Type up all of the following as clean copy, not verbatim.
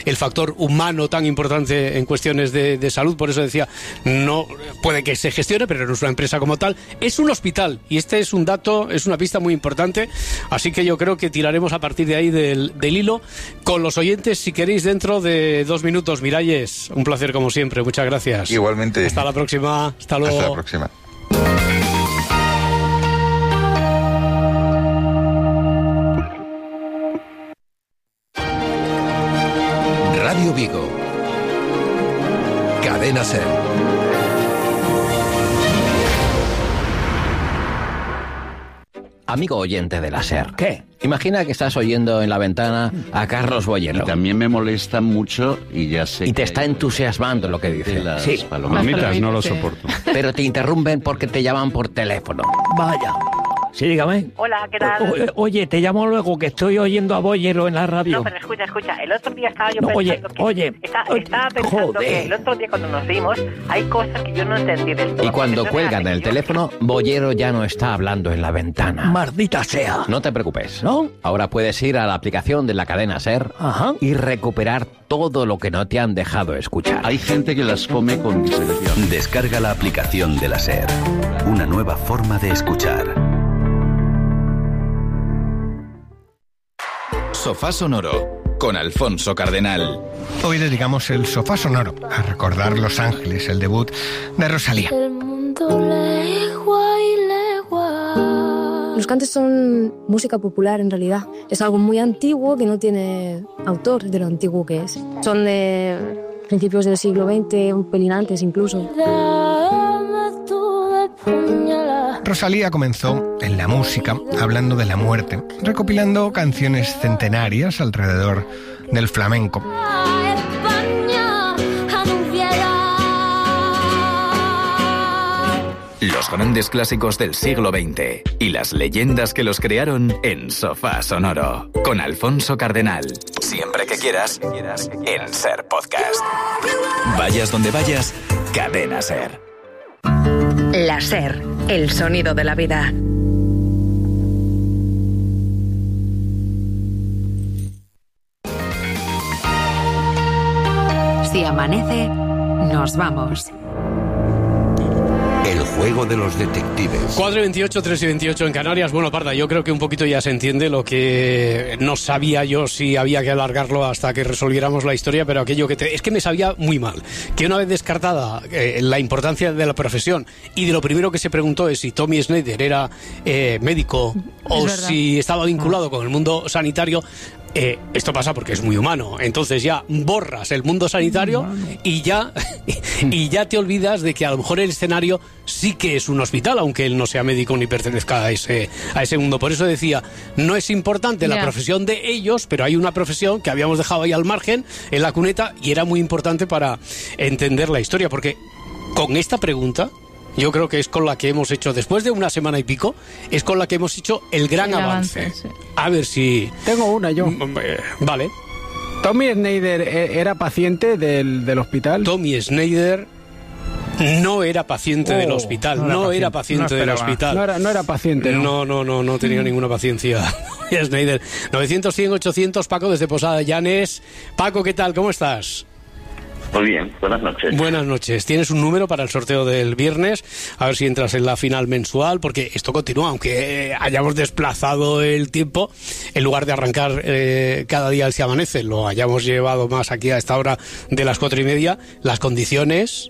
el factor humano tan importante en cuestiones de salud. Por eso decía, no puede que se gestione, pero no es una empresa como tal. Es un hospital, y este es un dato, es una pista muy importante. Así que yo creo que tiraremos a partir de ahí del hilo con los oyentes, si queréis, dentro de 2 minutos. Miralles, un placer como siempre. Muchas gracias. Igualmente. Hasta la próxima. Hasta luego. Hasta la próxima. Radio Vigo. Cadena SER. Amigo oyente de la SER. ¿Qué? Imagina que estás oyendo en la ventana a Carlos Boyero. Y también me molesta mucho y ya sé. Y te está entusiasmando lo que dice. Las Sí. palomitas no lo soporto. Pero te interrumpen porque te llaman por teléfono. Vaya. Sí, dígame. Hola, ¿qué tal? Oye, te llamo luego, que estoy oyendo a Boyero en la radio. No, pero escucha. El otro día estaba yo No, pensando estaba pensando joder. que el otro día cuando nos vimos hay cosas que yo no entendí del todo. Y cuando Porque cuelgan el teléfono, Boyero ya no está hablando en la ventana. Maldita sea. No te preocupes. ¿No? Ahora puedes ir a la aplicación de la cadena SER Ajá. y recuperar todo lo que no te han dejado escuchar. Hay gente que las come con disección. Descarga la aplicación de la SER. Una nueva forma de escuchar. Sofá Sonoro, con Alfonso Cardenal. Hoy dedicamos el Sofá Sonoro a recordar Los Ángeles, el debut de Rosalía. El mundo legua y legua. Los cantes son música popular en realidad. Es algo muy antiguo que no tiene autor de lo antiguo que es. Son de principios del siglo XX, un pelín antes incluso. Rosalía comenzó en la música hablando de la muerte, recopilando canciones centenarias alrededor del flamenco. Los grandes clásicos del siglo XX y las leyendas que los crearon en Sofá Sonoro, con Alfonso Cardenal. Siempre que quieras, en SER Podcast. Vayas donde vayas, Cadena SER. La SER, el sonido de la vida. Si amanece, nos vamos. El juego de los detectives. 4:28, 3:28 en Canarias. Bueno, Parda, yo creo que un poquito ya se entiende lo que no sabía yo si había que alargarlo hasta que resolviéramos la historia, pero aquello es que me sabía muy mal. Que una vez descartada la importancia de la profesión y de lo primero que se preguntó es si Tommy Schneider era médico o si estaba vinculado con el mundo sanitario. Esto pasa porque es muy humano. Entonces ya borras el mundo sanitario y ya te olvidas de que a lo mejor el escenario sí que es un hospital, aunque él no sea médico ni pertenezca a ese mundo. Por eso decía, no es importante la profesión de ellos, pero hay una profesión que habíamos dejado ahí al margen, en la cuneta, y era muy importante para entender la historia, porque con esta pregunta yo creo que es con la que hemos hecho, después de una semana y pico, es con la que hemos hecho el gran avance. Sí. A ver si... Tengo una yo. Vale. ¿Tommy Schneider era paciente del hospital? Tommy Schneider no era paciente del hospital. No era paciente del hospital. No era paciente. No tenía ninguna paciencia. Schneider. 900, 100, 800, Paco desde Posada Llanes. Paco, ¿qué tal? ¿Cómo estás? Muy bien, buenas noches. Buenas noches. ¿Tienes un número para el sorteo del viernes? A ver si entras en la final mensual, porque esto continúa, aunque hayamos desplazado el tiempo, en lugar de arrancar cada día el Se Amanece, lo hayamos llevado más aquí a esta hora de las 4:30, las condiciones,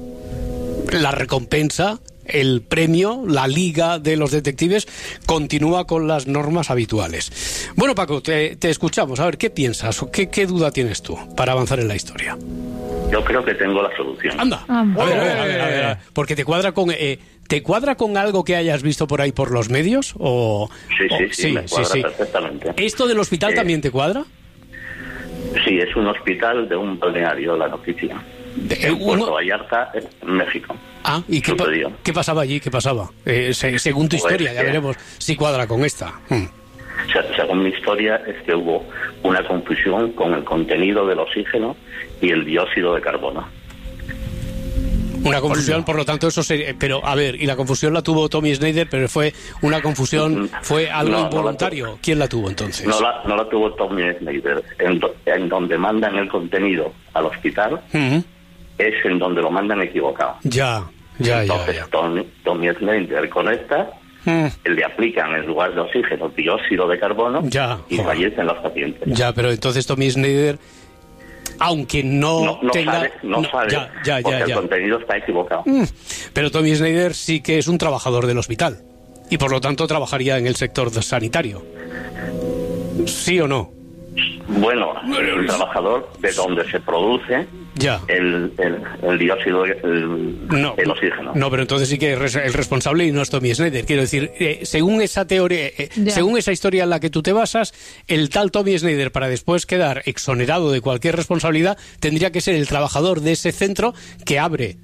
la recompensa, el premio, la liga de los detectives, continúa con las normas habituales. Bueno, Paco, te escuchamos. A ver, ¿qué piensas? ¿Qué duda tienes tú para avanzar en la historia? Yo creo que tengo la solución. Anda. A ver. Porque te cuadra con algo que hayas visto por ahí por los medios o Sí, me cuadra perfectamente. ¿Esto del hospital también te cuadra? Sí, es un hospital de un balneario, la noticia. En Puerto Vallarta, en México. ¿Y qué pasaba allí? ¿Qué pasaba? Según tu historia, ya veremos si cuadra con esta. Según mi historia, es que hubo una confusión con el contenido del oxígeno y el dióxido de carbono. Una confusión, por lo tanto, eso sería... Pero, a ver, y la confusión la tuvo Tommy Snyder, pero fue una confusión, fue algo involuntario. ¿Quién la tuvo entonces? No la tuvo Tommy Snyder. En donde mandan el contenido al hospital, es en donde lo mandan equivocado. Entonces, Tommy Snyder conecta, le aplican en lugar de oxígeno dióxido de carbono y fallecen los pacientes. Ya, pero entonces Tommy Snyder... Aunque no tenga... No sabe, porque el contenido está equivocado. Pero Tommy Snyder sí que es un trabajador del hospital y por lo tanto trabajaría en el sector sanitario. ¿Sí o no? Bueno, el trabajador de donde se produce el dióxido, el oxígeno. No, pero entonces sí que es el responsable y no es Tommy Snyder. Quiero decir, según esa teoría, según esa historia en la que tú te basas, el tal Tommy Snyder, para después quedar exonerado de cualquier responsabilidad, tendría que ser el trabajador de ese centro que abre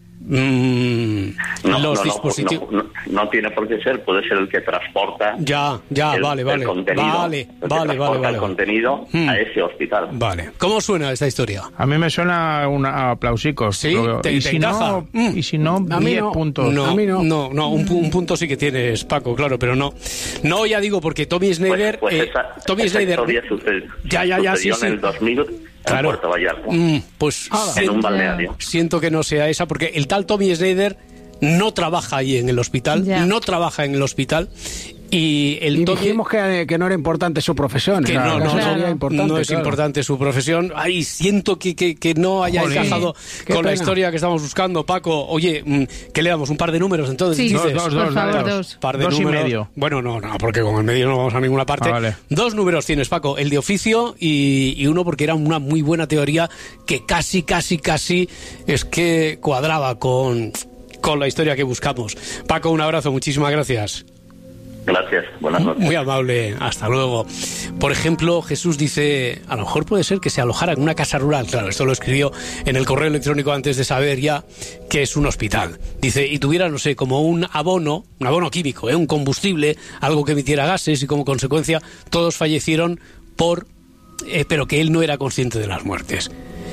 los dispositivos. No tiene por qué ser, puede ser el que transporta el contenido, el contenido a ese hospital. Vale. ¿Cómo suena esta historia? A mí me suena a aplausicos. ¿Sí? Y si no, 10 puntos. No, un punto sí que tienes, Paco, claro, pero no. No, ya digo, porque Tommy Snyder... Tommy Snyder sucedió en el 2000... Claro. En Puerto Vallarta. Pues en un balneario. Siento que no sea esa, porque el tal Tommy Snyder no trabaja ahí en el hospital, y dijimos que no era importante su profesión. Que no es importante su profesión. Ay, siento que no haya encajado con la historia que estamos buscando, Paco. Oye, ¿qué le damos? ¿Un par de números entonces? Sí, dos. Par de 2 números. y medio. Bueno, no, porque con el medio no vamos a ninguna parte. Vale. 2 números tienes, Paco. El de oficio y uno porque era una muy buena teoría que casi es que cuadraba con la historia que buscamos. Paco, un abrazo, muchísimas gracias. Gracias, buenas noches. Muy amable, hasta luego. Por ejemplo, Jesús dice, a lo mejor puede ser que se alojara en una casa rural. Claro, esto lo escribió en el correo electrónico antes de saber ya que es un hospital. Dice, y tuviera, no sé, como un abono químico, un combustible, algo que emitiera gases y como consecuencia todos fallecieron pero que él no era consciente de las muertes.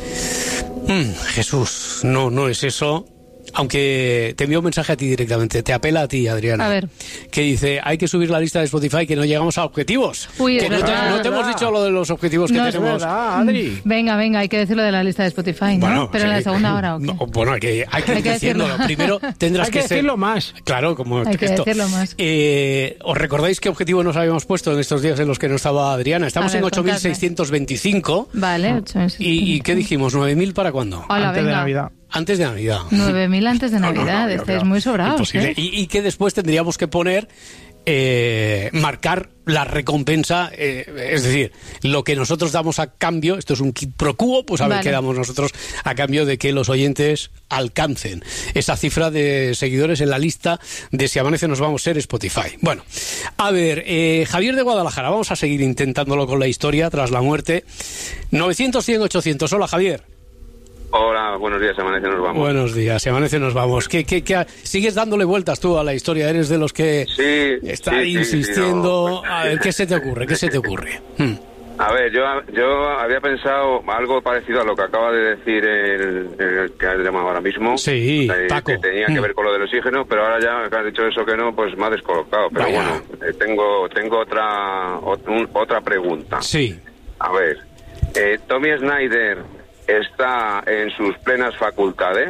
Jesús, no es eso. Aunque te envió un mensaje a ti directamente, te apela a ti, Adriana. A ver. Que dice, hay que subir la lista de Spotify, que no llegamos a objetivos. Uy, que no te hemos dicho lo de los objetivos que tenemos. Es verdad, Adri. Venga, hay que decirlo de la lista de Spotify, ¿no? Bueno, pero en la segunda hora, ¿o qué? Bueno, hay que decirlo. Primero tendrás que decirlo más. Claro, como hay que decirlo más. ¿Os recordáis qué objetivo nos habíamos puesto en estos días en los que no estaba Adriana? Estamos en 8.625. Vale, 8.625. ¿Y qué dijimos? ¿9.000 para cuándo? Hola, Antes de Navidad. Antes de Navidad. 9.000 antes de Navidad. Estáis muy sobrados. Imposible. Y que después tendríamos que poner, marcar la recompensa, es decir, lo que nosotros damos a cambio, esto es un quid pro quo, pues a ver qué damos nosotros a cambio de que los oyentes alcancen esa cifra de seguidores en la lista de Si Amanece Nos Vamos a ser Spotify. Bueno, a ver, Javier de Guadalajara, vamos a seguir intentándolo con la historia tras la muerte. 900, 100, 800. Hola, Javier. Hola, buenos días, Amanece Nos Vamos. Buenos días, Amanece Nos Vamos. ¿Qué sigues dándole vueltas tú a la historia? ¿Eres de los que está insistiendo? No. A ver, ¿qué se te ocurre? A ver, yo había pensado algo parecido a lo que acaba de decir el que has llamado ahora mismo. Sí, Paco. Que tenía que ver con lo del oxígeno, pero ahora ya que has dicho eso que no, pues me ha descolocado. Pero bueno, tengo otra pregunta. Sí. A ver, Tommy Snyder está en sus plenas facultades,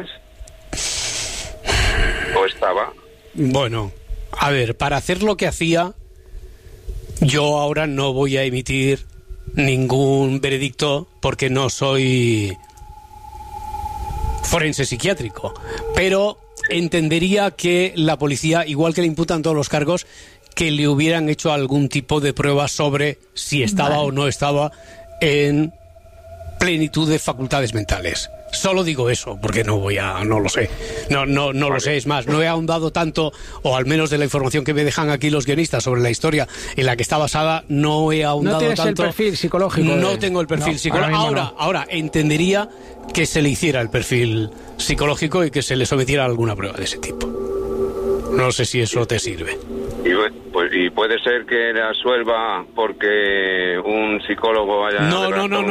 o estaba. Bueno, a ver, para hacer lo que hacía, yo ahora no voy a emitir ningún veredicto porque no soy forense psiquiátrico, pero entendería que la policía, igual que le imputan todos los cargos, que le hubieran hecho algún tipo de prueba sobre si estaba o no estaba en plenitud de facultades mentales. Solo digo eso, porque no lo sé. No lo sé, es más, no he ahondado tanto, o al menos de la información que me dejan aquí los guionistas sobre la historia en la que está basada, no he ahondado tanto. No tienes el perfil psicológico. No tengo el perfil psicológico. Ahora, entendería que se le hiciera el perfil psicológico y que se le sometiera a alguna prueba de ese tipo. No sé si eso te sirve. Y puede ser que le absuelva porque un psicólogo haya... No.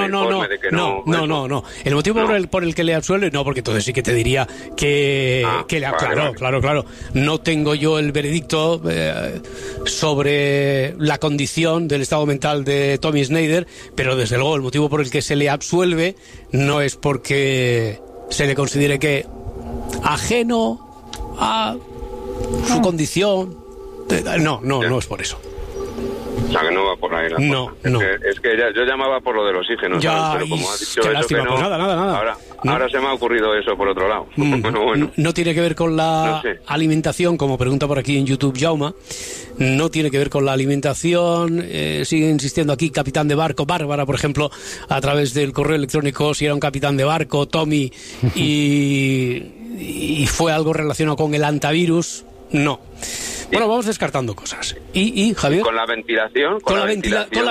El motivo por el que le absuelve, no, porque entonces sí que te diría que le... Claro. No tengo yo el veredicto sobre la condición del estado mental de Tommy Snyder, pero desde luego el motivo por el que se le absuelve no es porque se le considere que ajeno a su condición. No es por eso. O sea, que no va por ahí la cosa. Es que yo llamaba por lo del oxígeno, ¿sabes? Pero como has dicho eso lástima, que no, pues nada. Ahora se me ha ocurrido eso por otro lado. Bueno. No tiene que ver con la alimentación, como pregunta por aquí en YouTube Jauma. No tiene que ver con la alimentación. Sigue insistiendo aquí capitán de barco. Bárbara, por ejemplo, a través del correo electrónico, si era un capitán de barco, Tommy, y fue algo relacionado con el antivirus. No. Bueno, vamos descartando cosas. ¿Y Javier? ¿Con la ventilación? ¿Con la ventilación? ¿Con la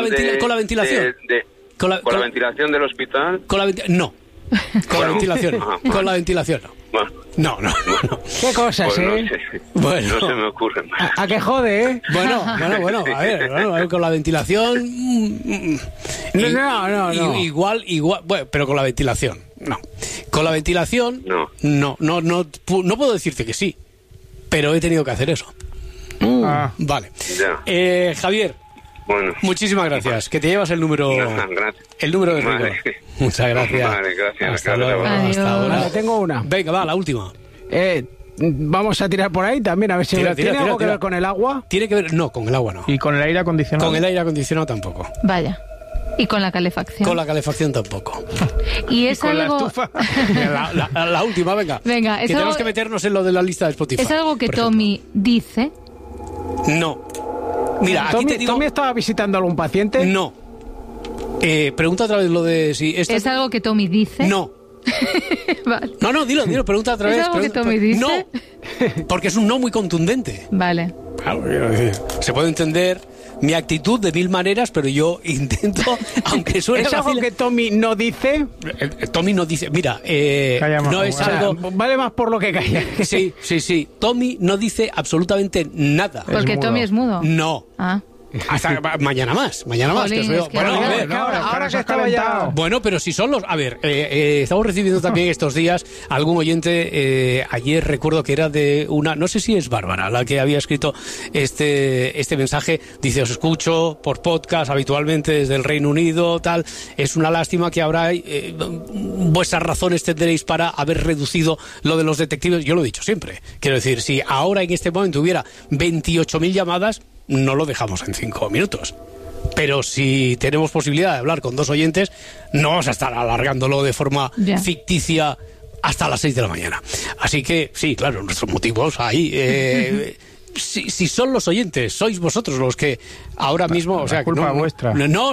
ventilación del hospital? No. Con la ventilación. Con la ventilación no. ¿Qué cosas, Bueno. No se me ocurre más. ¿A qué jode, eh? Bueno, a ver, con la ventilación... No. Igual, bueno, pero con la ventilación, no. Con la ventilación, no puedo decirte que sí, pero he tenido que hacer eso. Vale. Javier, muchísimas gracias. Que te llevas el número. El número de rigor. Muchas gracias. Vale, gracias. Hasta luego. Hasta ahora. Vale, tengo una. Venga, va, la última. Vamos a tirar por ahí también, a ver si tiene algo que ver con el agua. Tiene que ver, no, con el agua no. ¿Y con el aire acondicionado? Con el aire acondicionado tampoco. Vaya. ¿Y con la calefacción? Con la calefacción tampoco. ¿Y es con algo... la estufa? La última, venga. Venga, que tenemos que meternos en lo de la lista de Spotify. ¿Es algo que Tommy dice? No. Mira, aquí te digo... ¿Tommy estaba visitando a algún paciente? No. Pregunta otra vez lo de si... ¿Es algo que Tommy dice? No. Vale. No, dilo, pregunta otra vez. ¿Es algo que Tommy dice? No, porque es un no muy contundente. Vale. Claro, se puede entender mi actitud de mil maneras, pero yo intento, aunque suene... ¿Es algo que Tommy no dice? Tommy no dice... Mira, no es algo... Vale más por lo que calla. Sí. Tommy no dice absolutamente nada. Porque Tommy es mudo. No. Hasta mañana más. Jolín, ahora que estaba ya... Bueno, pero si son los... A ver, estamos recibiendo también estos días algún oyente, ayer recuerdo que era de una... No sé si es Bárbara la que había escrito este mensaje. Dice, os escucho por podcast habitualmente desde el Reino Unido, tal. Es una lástima que ahora vuestras razones tendréis para haber reducido lo de los detectives. Yo lo he dicho siempre. Quiero decir, si ahora en este momento hubiera 28.000 llamadas... no lo dejamos en 5 minutos. Pero si tenemos posibilidad de hablar con 2 oyentes, no vamos a estar alargándolo de forma ficticia hasta las 6 de la mañana. Así que, sí, claro, nuestros motivos ahí... si son los oyentes, sois vosotros los que ahora mismo... O sea, culpa vuestra. No.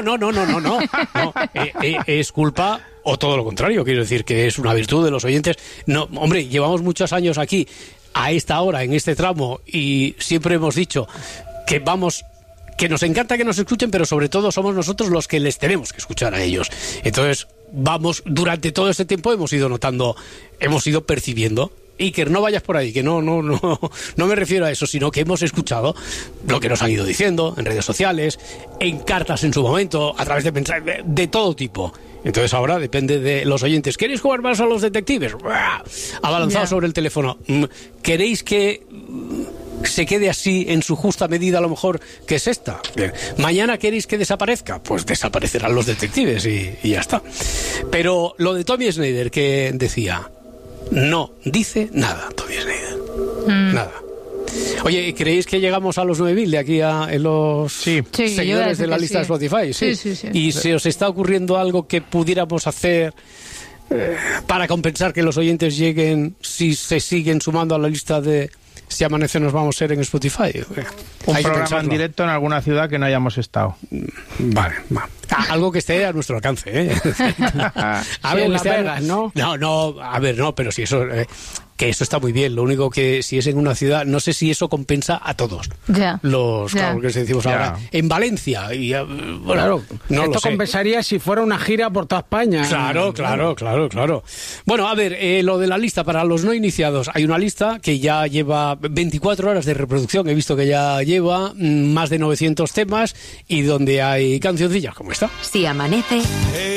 Es culpa... O todo lo contrario, quiero decir que es una virtud de los oyentes. No, hombre, llevamos muchos años aquí, a esta hora, en este tramo, y siempre hemos dicho... que nos encanta que nos escuchen, pero sobre todo somos nosotros los que les tenemos que escuchar a ellos. Entonces, durante todo este tiempo hemos ido notando, hemos ido percibiendo. Iker, no vayas por ahí, que no me refiero a eso, sino que hemos escuchado lo que nos han ido diciendo en redes sociales, en cartas en su momento, a través de mensajes de todo tipo. Entonces ahora depende de los oyentes. ¿Queréis jugar más a los detectives? Abalanzado sobre el teléfono. ¿Queréis que se quede así en su justa medida, a lo mejor, que es esta? Bien. ¿Mañana queréis que desaparezca? Pues desaparecerán los detectives y ya está. Pero lo de Tommy Snyder, que decía, no dice nada Tommy Snyder. Nada. Oye, ¿creéis que llegamos a los 9.000 de aquí en los seguidores de la lista de Spotify? Sí. ¿Y se os está ocurriendo algo que pudiéramos hacer para compensar que los oyentes lleguen, si se siguen sumando a la lista de Si Amanece Nos Vamos a Ser en Spotify? Un programa en directo en alguna ciudad que no hayamos estado. Vale. Algo que esté a nuestro alcance, ¿eh? Algo que esté Vegas, ¿no? No, a ver, no, pero si eso... que eso está muy bien. Lo único que si es en una ciudad, no sé si eso compensa a todos. Ya. Claro, que decimos ahora. En Valencia. Y, bueno, claro, no esto lo sé. compensaría si fuera una gira por toda España. Claro. Bueno, a ver, lo de la lista para los no iniciados. Hay una lista que ya lleva 24 horas de reproducción. He visto que ya lleva más de 900 temas y donde hay cancioncillas como esta. Si amanece...